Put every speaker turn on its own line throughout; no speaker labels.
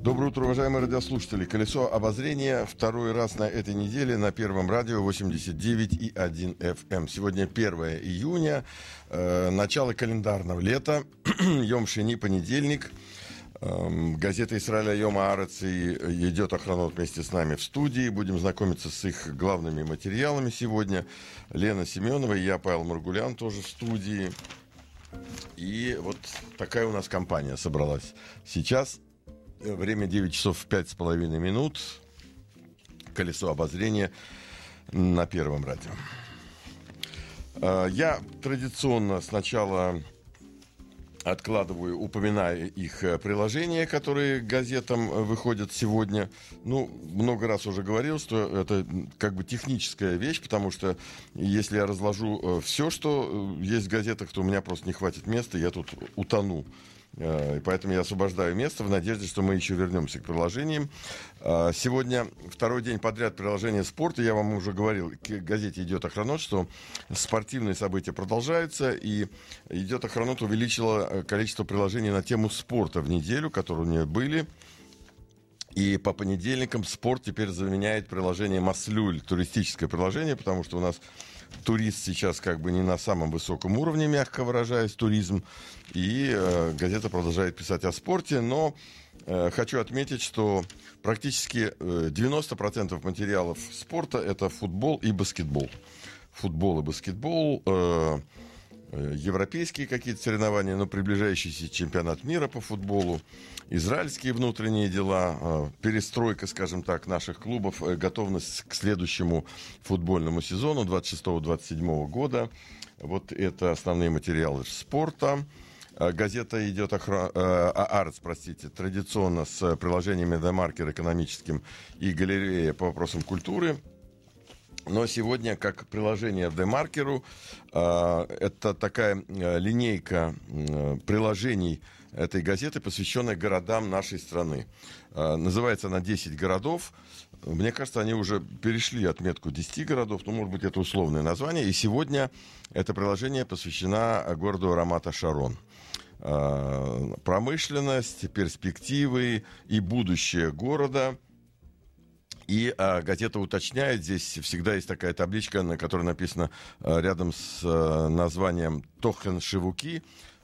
Доброе утро, уважаемые радиослушатели. Колесо обозрения второй раз на этой неделе на Первом радио 89,1 FM. Сегодня 1 июня, начало календарного лета, Йом Шини, понедельник. Газета «Исраэль Айом Аарец» и «Идет Охранот» вместе с нами в студии. Будем знакомиться с их главными материалами сегодня. Лена Семенова и я, Павел Маргулян, тоже в студии. И вот такая у нас компания собралась сейчас. Время 9 часов 5,5 минут. Колесо обозрения на Первом радио. Я традиционно сначала упоминая их приложения, которые к газетам выходят сегодня. Много раз уже говорил, что это как бы техническая вещь, потому что если я разложу все, что есть в газетах, то у меня просто не хватит места, я тут утону. И поэтому я освобождаю место в надежде, что мы еще вернемся к приложениям. Сегодня второй день подряд приложение спорта. Я вам уже говорил, к газете «Идет Охранот», что спортивные события продолжаются. И «Идет Охранот» увеличила количество приложений на тему спорта в неделю, которые у нее были. И по понедельникам спорт теперь заменяет приложение «Маслюль», туристическое приложение, потому что у нас турист сейчас как бы не на самом высоком уровне, мягко выражаясь, туризм. И газета продолжает писать о спорте, но хочу отметить, что практически 90% материалов спорта — это футбол и баскетбол. Футбол и баскетбол, европейские какие-то соревнования, но приближающийся чемпионат мира по футболу, израильские внутренние дела, перестройка, скажем так, наших клубов, готовность к следующему футбольному сезону 26-27 года. Вот это основные материалы спорта. Газета «Идет Аарец», традиционно с приложениями «Демаркер» экономическим и «Галерея» по вопросам культуры. Но сегодня, как приложение в «Демаркеру», это такая линейка приложений этой газеты, посвященная городам нашей страны. Называется она «10 городов». Мне кажется, они уже перешли отметку 10 городов, но, может быть, это условное название. И сегодня это приложение посвящено городу Рамат-а-Шарон. Промышленность, перспективы и будущее города. И газета уточняет, здесь всегда есть такая табличка, на которой написано рядом с названием «Тохен Шивуки».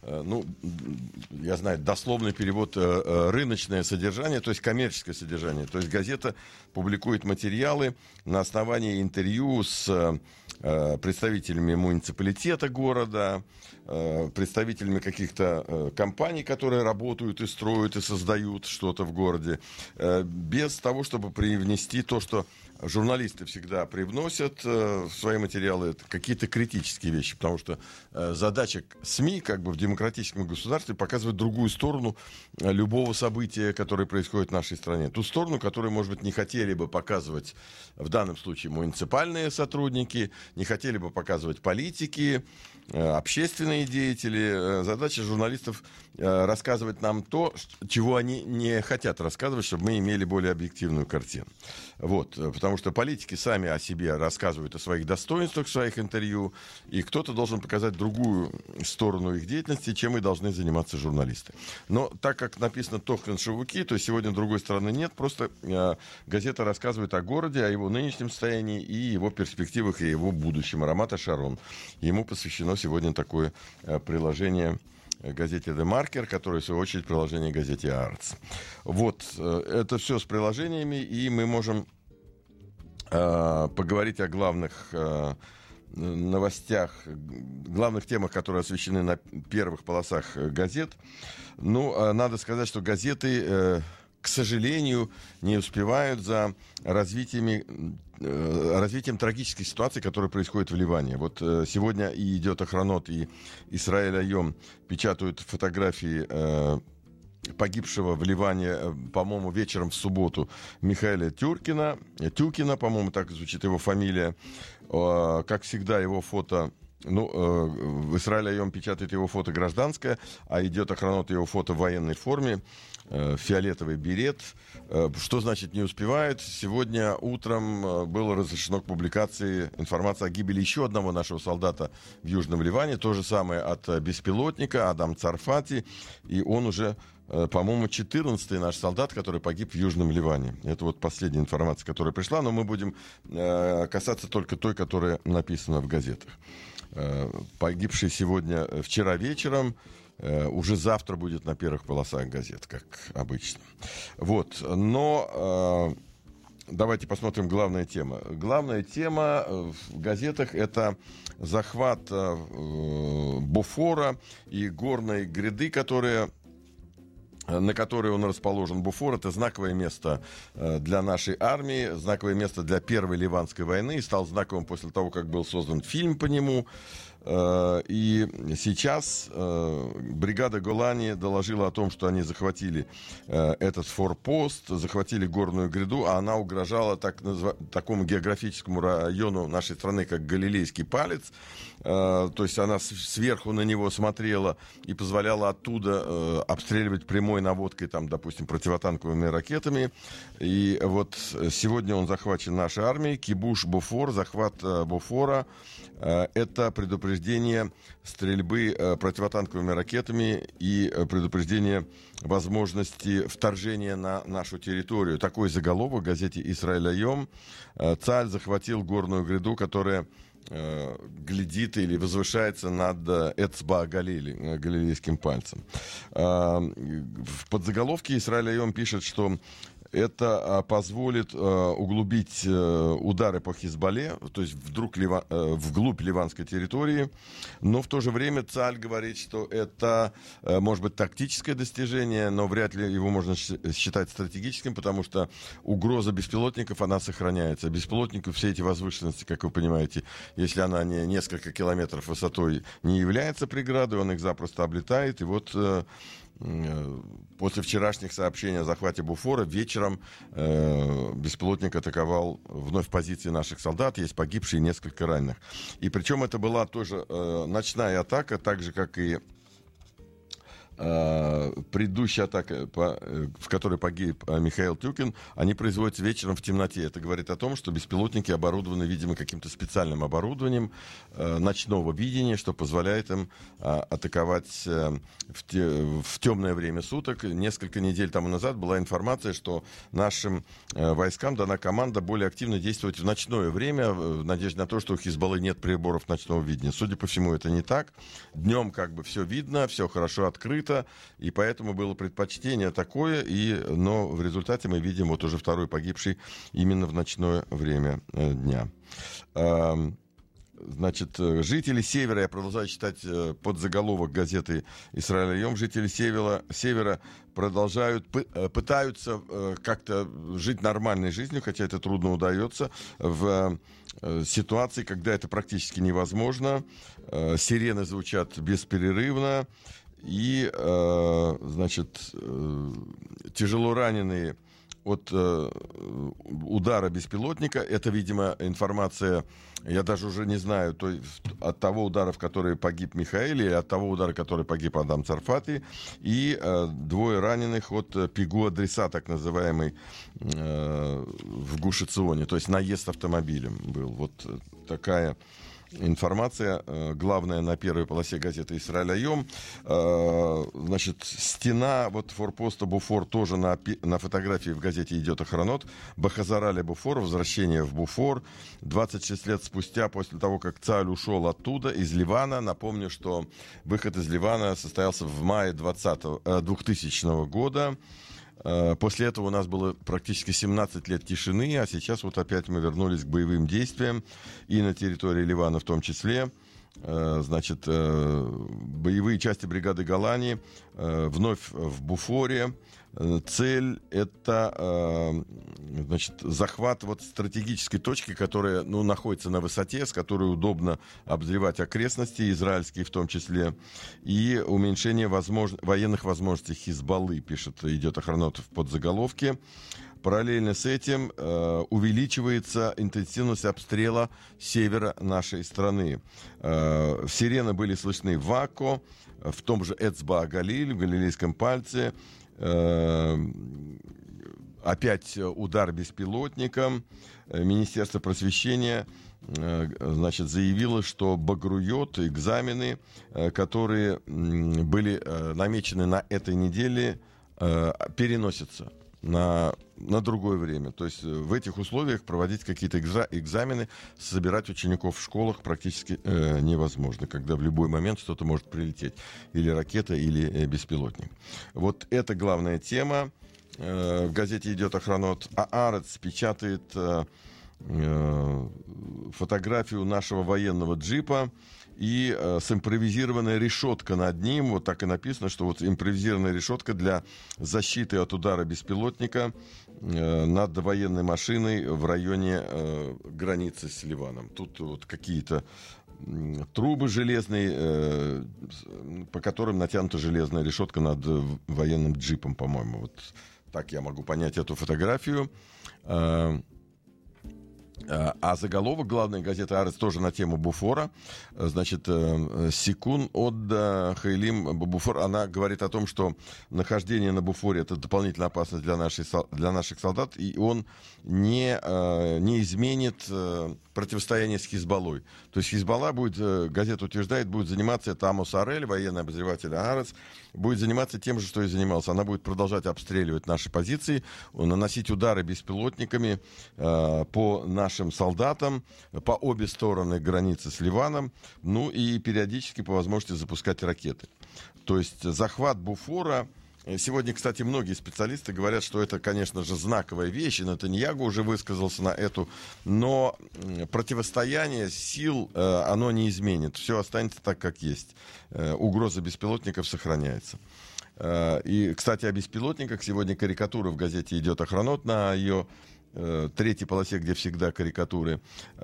Я знаю, дословный перевод рыночное содержание, то есть коммерческое содержание. То есть газета публикует материалы на основании интервью с представителями муниципалитета города, представителями каких-то компаний, которые работают и строят и создают что-то в городе, без того, чтобы привнести то, что журналисты всегда привносят в свои материалы, это какие-то критические вещи, потому что задача СМИ как бы в демократическом государстве показывать другую сторону любого события, которое происходит в нашей стране. Ту сторону, которую, может быть, не хотели бы показывать в данном случае муниципальные сотрудники, не хотели бы показывать политики, общественные деятели. Задача журналистов рассказывать нам то, чего они не хотят рассказывать, чтобы мы имели более объективную картину. Вот, потому что политики сами о себе рассказывают о своих достоинствах в своих интервью, и кто-то должен показать другую сторону их деятельности, чем и должны заниматься журналисты. Но так как написано «Тохен Шивуки», то сегодня другой стороны нет, просто газета рассказывает о городе, о его нынешнем состоянии и его перспективах, и его будущем. Рамат-а-Шарон. Ему посвящено сегодня такое приложение газете «Демаркер», которое, в свою очередь, приложение газете «Аарец». Вот, это все с приложениями, и мы можем поговорить о главных новостях, главных темах, которые освещены на первых полосах газет. Надо сказать, что газеты, к сожалению, не успевают за развитием трагической ситуации, которая происходит в Ливане. Вот сегодня и «Идет Охранот», и «Исраэль Айом» печатают фотографии погибшего в Ливане, по-моему, вечером в субботу Михаила Тюкина, по-моему, так звучит его фамилия. Как всегда, его фото в Израиле Айом печатает его фото гражданское, а идет охранот его фото в военной форме, фиолетовый берет. Что значит не успевает? Сегодня утром было разрешено к публикации информация о гибели еще одного нашего солдата в Южном Ливане. То же самое от беспилотника Адам Царфати. И он уже, по-моему, 14-й наш солдат, который погиб в Южном Ливане. Это вот последняя информация, которая пришла, но мы будем касаться только той, которая написана в газетах. Погибший вчера вечером, уже завтра будет на первых полосах газет, как обычно. Вот, но давайте посмотрим главная тема. Главная тема в газетах — это захват Бофора и горной гряды, на которой он расположен. Бофор — это знаковое место для нашей армии, знаковое место для Первой Ливанской войны, и стал знаковым после того, как был создан фильм по нему. И сейчас бригада Голани доложила о том, что они захватили этот форпост, захватили горную гряду, а она угрожала такому географическому району нашей страны, как Галилейский палец. То есть она сверху на него смотрела и позволяла оттуда обстреливать прямой наводкой, там, допустим, противотанковыми ракетами. И вот сегодня он захвачен нашей армией. Кибуш Бофор, захват Бофора. Это предупреждение стрельбы противотанковыми ракетами и предупреждение возможности вторжения на нашу территорию. Такой заголовок в газете «Исраэль Айом». Цаль захватил горную гряду, которая глядит или возвышается над Эцба-Галили, галилейским пальцем. В подзаголовке «Исраэль Айом» пишет, что это позволит углубить удары по Хизбалле, то есть вглубь ливанской территории. Но в то же время Цааль говорит, что это может быть тактическое достижение, но вряд ли его можно считать стратегическим, потому что угроза беспилотников, она сохраняется. Беспилотников все эти возвышенности, как вы понимаете, если она не несколько километров высотой, не является преградой, он их запросто облетает. И вот после вчерашних сообщений о захвате Бофора вечером беспилотник атаковал вновь позиции наших солдат. Есть погибшие и несколько раненых. И причем это была тоже ночная атака, так же, как и предыдущая атака, в которой погиб Михаил Тюкин, они производятся вечером в темноте. Это говорит о том, что беспилотники оборудованы, видимо, каким-то специальным оборудованием ночного видения, что позволяет им атаковать в темное время суток. Несколько недель тому назад была информация, что нашим войскам дана команда более активно действовать в ночное время, в надежде на то, что у Хизбаллы нет приборов ночного видения. Судя по всему, это не так. Днем как бы все видно, все хорошо открыто, и поэтому было предпочтение такое, но в результате мы видим вот уже второй погибший именно в ночное время дня. Значит, жители Севера, я продолжаю читать подзаголовок газеты «Исраэль Айом», жители Севера пытаются как-то жить нормальной жизнью, хотя это трудно удается, в ситуации, когда это практически невозможно. Сирены звучат бесперерывно, и, значит, тяжело раненые от удара беспилотника. Это, видимо, информация, я даже уже не знаю, от того удара, в который погиб Михаил, или от того удара, в который погиб Адам Царфати. И двое раненых от пигу-адреса, так называемый, в Гуш-Эционе. То есть наезд автомобилем был. Вот такая информация, главная на первой полосе газеты «Исраэль Айом». Значит, стена вот форпоста Бофор тоже на фотографии в газете идет охранот. Бахазараля Бофор, возвращение в Бофор. 26 лет спустя, после того, как Цааль ушел оттуда, из Ливана. Напомню, что выход из Ливана состоялся в мае 2000 года. После этого у нас было практически 17 лет тишины, а сейчас вот опять мы вернулись к боевым действиям и на территории Ливана в том числе. Значит, боевые части бригады Голани вновь в Бофоре. Цель — это, значит, захват вот стратегической точки, которая, находится на высоте, с которой удобно обозревать окрестности, израильские в том числе, и уменьшение военных возможностей Хизбаллы, идет охранот в подзаголовке. параллельно с этим увеличивается интенсивность обстрела севера нашей страны. Сирены были слышны в Акко, в том же Эцба-Галиль, в Галилейском пальце. Опять удар беспилотником. Министерство просвещения заявило, что багруйот, экзамены, которые были намечены на этой неделе, переносятся на другое время. То есть в этих условиях проводить какие-то экзамены, собирать учеников в школах практически невозможно, когда в любой момент что-то может прилететь. Или ракета, или беспилотник. Вот это главная тема. В газете «Идет Охранот», Аарец печатает фотографию нашего военного джипа и с импровизированной решеткой над ним. Вот так и написано, что вот импровизированная решетка для защиты от удара беспилотника над военной машиной в районе границы с Ливаном. Тут вот какие-то трубы железные, по которым натянута железная решетка над военным джипом, по-моему. Вот так я могу понять эту фотографию. А заголовок главной газеты «Арец» тоже на тему Буфора. Значит, Секун от Хейлим Буфор, она говорит о том, что нахождение на Буфоре — это дополнительная опасность для наших солдат, и он не изменит противостояние с Хизбаллой. То есть Хизбалла будет, газета утверждает, будет заниматься, это Амос Арель, военный обозреватель «Арец», будет заниматься тем же, что и занимался. Она будет продолжать обстреливать наши позиции, наносить удары беспилотниками по нашим солдатам по обе стороны границы с Ливаном, ну и периодически по возможности запускать ракеты. То есть захват Буфора. Сегодня, кстати, многие специалисты говорят, что это, конечно же, знаковая вещь, и Нетаньягу уже высказался на эту, но противостояние сил оно не изменит. Все останется так, как есть. Угроза беспилотников сохраняется. И, кстати, о беспилотниках. Сегодня карикатура в газете «Идет Охранот» на ее третьей полосе, где всегда карикатуры.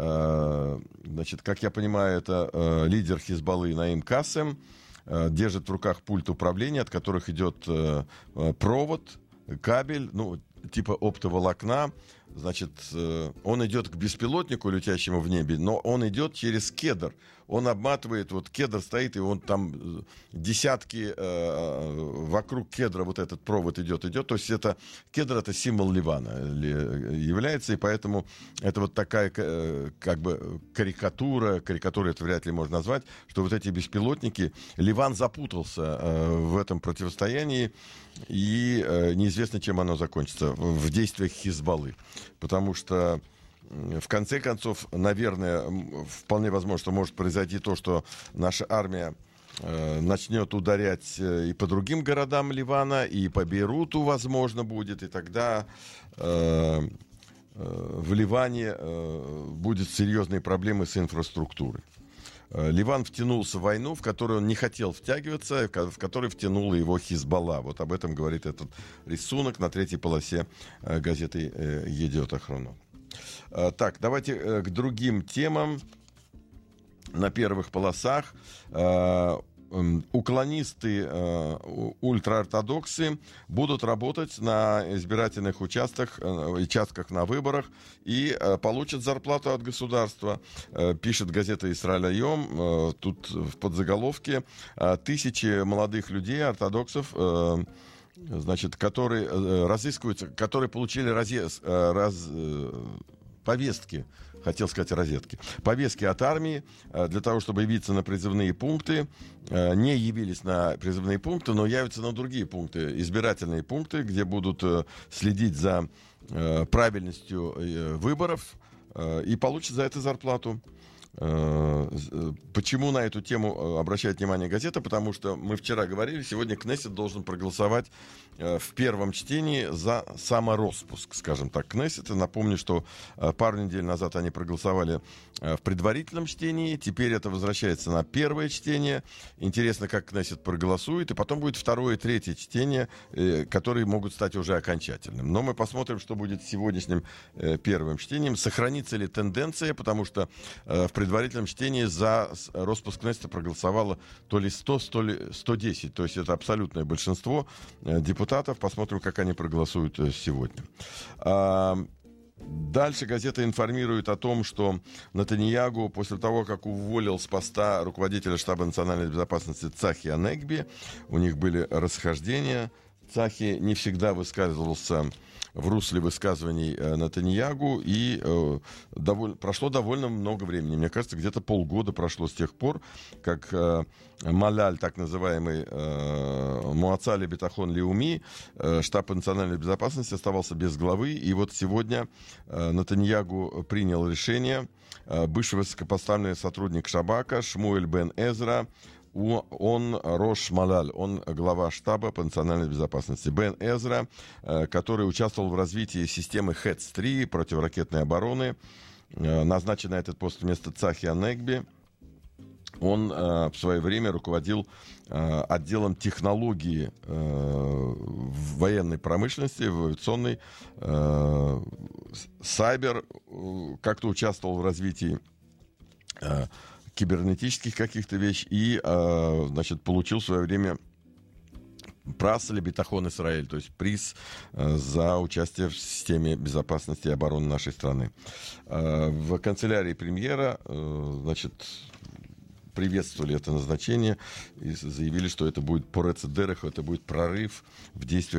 Значит, как я понимаю, это лидер Хизбаллы Наим Кассем держит в руках пульт управления, от которых идет провод, кабель, ну, типа оптоволокна. Значит, он идет к беспилотнику, летящему в небе, но он идет через кедр. Он обматывает, вот кедр стоит, и он там десятки вокруг кедра вот этот провод идет. То есть это кедр — это символ Ливана является, и поэтому это вот такая как бы карикатура это вряд ли можно назвать, что вот эти беспилотники, Ливан запутался в этом противостоянии, и неизвестно, чем оно закончится в действиях Хизбаллы. Потому что в конце концов, наверное, вполне возможно, что может произойти то, что наша армия начнет ударять и по другим городам Ливана, и по Бейруту, возможно, будет, и тогда в Ливане будут серьезные проблемы с инфраструктурой. Ливан втянулся в войну, в которую он не хотел втягиваться, в которой втянула его Хизбалла. Вот об этом говорит этот рисунок на третьей полосе газеты «Едиот Охранот». Так, давайте к другим темам. На первых полосах уклонисты, ультраортодоксы будут работать на избирательных участках на выборах и получат зарплату от государства. Пишет газета «Исраэль Айом», тут в подзаголовке: тысячи молодых людей, ортодоксов, значит, которые разыскиваются, которые получили повестки, хотел сказать розетки, повестки от армии для того, чтобы явиться на призывные пункты. Не явились на призывные пункты, но явятся на другие пункты, избирательные пункты, где будут следить за правильностью выборов и получат за это зарплату. Почему на эту тему обращает внимание газета? Потому что мы вчера говорили, сегодня Кнессет должен проголосовать в первом чтении за самороспуск, скажем так, Кнессета. Напомню, что пару недель назад они проголосовали в предварительном чтении, теперь это возвращается на первое чтение. Интересно, как Кнессет проголосует, и потом будет второе и третье чтение, которые могут стать уже окончательным. Но мы посмотрим, что будет с сегодняшним первым чтением. Сохранится ли тенденция, потому что в предварительном чтении за распуск Кнессета проголосовало то ли 100, то ли 110. То есть это абсолютное большинство депутатов. Посмотрим, как они проголосуют сегодня. Дальше газета информирует о том, что Нетаньяху после того, как уволил с поста руководителя штаба национальной безопасности Цахи Анегби, у них были расхождения. Цахи не всегда высказывался в русле высказываний Нетаньяху, и прошло довольно много времени. Мне кажется, где-то полгода прошло с тех пор, как Маляль, так называемый Муаца ле-Битахон леуми, штаб национальной безопасности, оставался без главы. И вот сегодня Нетаньяху принял решение. Бывший высокопоставленный сотрудник Шабака Шмуэль бен Эзра, он Рош Малаль, он глава штаба по национальной безопасности. Бен Эзра, который участвовал в развитии системы ХЭЦ-3 противоракетной обороны, назначен на этот пост вместо Цахи Анегби. Он в свое время руководил отделом технологии в военной промышленности, в авиационной, сайбер, как-то участвовал в развитии кибернетических каких-то вещей и, значит, получил в свое время Прас ле-Битахон Исраэль, то есть приз за участие в системе безопасности и обороны нашей страны. В канцелярии премьера, значит, приветствовали это назначение и заявили, что это будет порец дерech, это будет прорыв в действиях